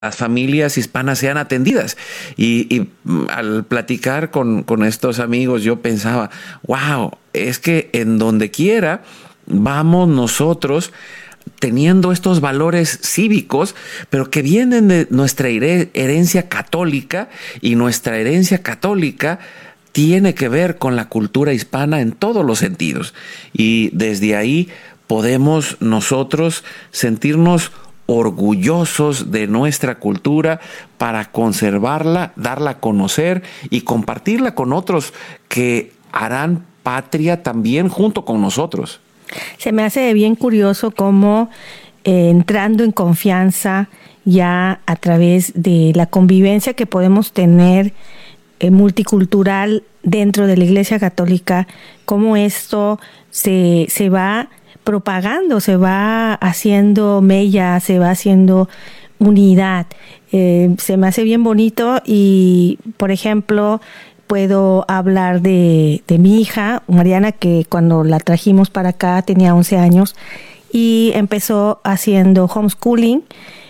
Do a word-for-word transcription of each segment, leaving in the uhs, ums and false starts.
las familias hispanas sean atendidas. Y, y al platicar con, con estos amigos, yo pensaba, wow, es que en donde quiera vamos nosotros teniendo estos valores cívicos, pero que vienen de nuestra herencia católica, y nuestra herencia católica tiene que ver con la cultura hispana en todos los sentidos. Y desde ahí podemos nosotros sentirnos orgullosos de nuestra cultura para conservarla, darla a conocer y compartirla con otros que harán patria también junto con nosotros. Se me hace bien curioso cómo eh, entrando en confianza ya a través de la convivencia que podemos tener eh, multicultural dentro de la Iglesia Católica, cómo esto se, se va propagando, se va haciendo mella, se va haciendo unidad. Eh, se me hace bien bonito y, por ejemplo, puedo hablar de, de mi hija, Mariana, que cuando la trajimos para acá tenía once años y empezó haciendo homeschooling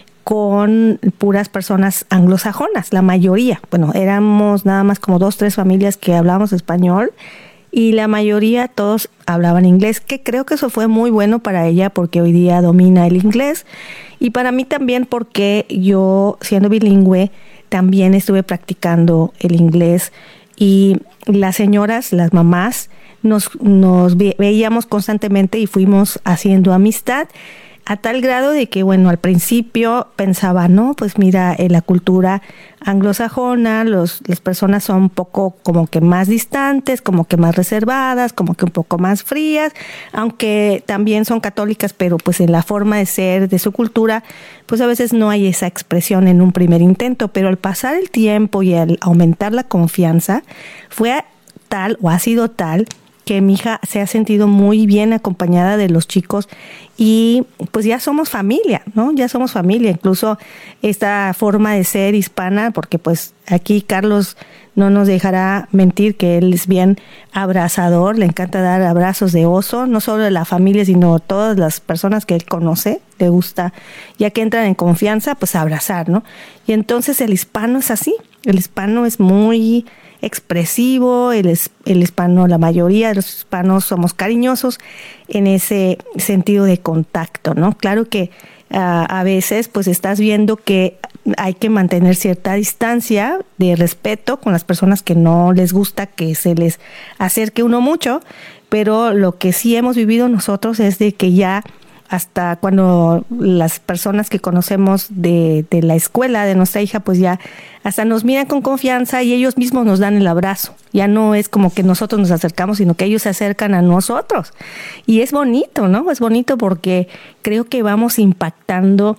con puras personas anglosajonas, la mayoría. Bueno, éramos nada más como dos, tres familias que hablábamos español, y la mayoría todos hablaban inglés, que creo que eso fue muy bueno para ella porque hoy día domina el inglés, y para mí también porque yo, siendo bilingüe, también estuve practicando el inglés, y las señoras, las mamás, nos, nos veíamos constantemente y fuimos haciendo amistad, a tal grado de que, bueno, al principio pensaba, no, pues mira, en la cultura anglosajona, los, las personas son un poco como que más distantes, como que más reservadas, como que un poco más frías, aunque también son católicas, pero pues en la forma de ser de su cultura, pues a veces no hay esa expresión en un primer intento, pero al pasar el tiempo y al aumentar la confianza, fue tal o ha sido tal que mi hija se ha sentido muy bien acompañada de los chicos y pues ya somos familia, ¿no? Ya somos familia, incluso esta forma de ser hispana, porque pues aquí Carlos no nos dejará mentir que él es bien abrazador, le encanta dar abrazos de oso, no solo de la familia, sino todas las personas que él conoce, le gusta, ya que entran en confianza, pues abrazar, ¿no? Y entonces el hispano es así, el hispano es muy expresivo, el, es, el hispano, la mayoría de los hispanos somos cariñosos en ese sentido de contacto, ¿no? Claro que uh, a veces pues estás viendo que hay que mantener cierta distancia de respeto con las personas que no les gusta que se les acerque uno mucho, pero lo que sí hemos vivido nosotros es de que ya hasta cuando las personas que conocemos de, de la escuela de nuestra hija, pues ya hasta nos miran con confianza y ellos mismos nos dan el abrazo. Ya no es como que nosotros nos acercamos, sino que ellos se acercan a nosotros. Y es bonito, ¿no? Es bonito porque creo que vamos impactando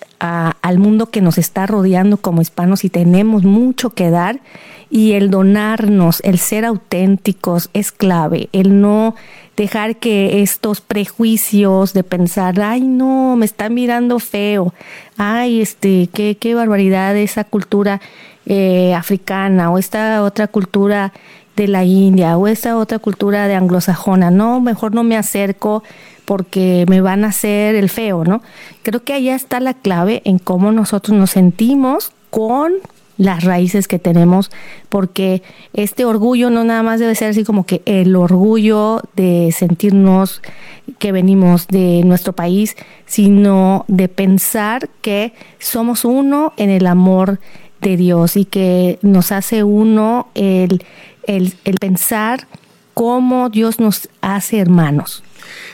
a, al mundo que nos está rodeando como hispanos y tenemos mucho que dar. Y el donarnos, el ser auténticos es clave, el no dejar que estos prejuicios de pensar, ay no, me están mirando feo, ay este, qué, qué barbaridad esa cultura eh, africana o esta otra cultura de la India o esta otra cultura de anglosajona, no, mejor no me acerco porque me van a hacer el feo, ¿no? Creo que allá está la clave en cómo nosotros nos sentimos con las raíces que tenemos, porque este orgullo no nada más debe ser así como que el orgullo de sentirnos que venimos de nuestro país, sino de pensar que somos uno en el amor de Dios y que nos hace uno el, el, el pensar cómo Dios nos hace hermanos.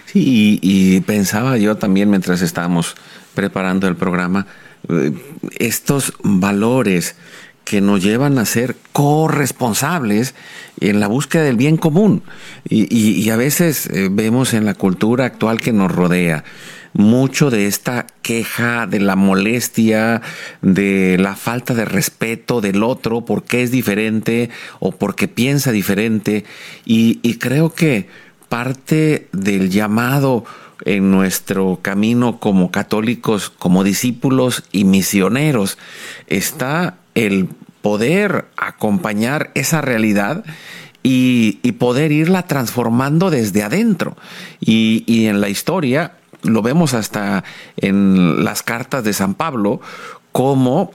Sí, y, y pensaba yo también mientras estábamos preparando el programa, estos valores que nos llevan a ser corresponsables en la búsqueda del bien común. Y, y, y a veces eh, vemos en la cultura actual que nos rodea mucho de esta queja, de la molestia, de la falta de respeto del otro porque es diferente o porque piensa diferente. Y, y creo que parte del llamado en nuestro camino como católicos, como discípulos y misioneros, está el poder acompañar esa realidad y, y poder irla transformando desde adentro. Y, y en la historia, lo vemos hasta en las cartas de San Pablo, cómo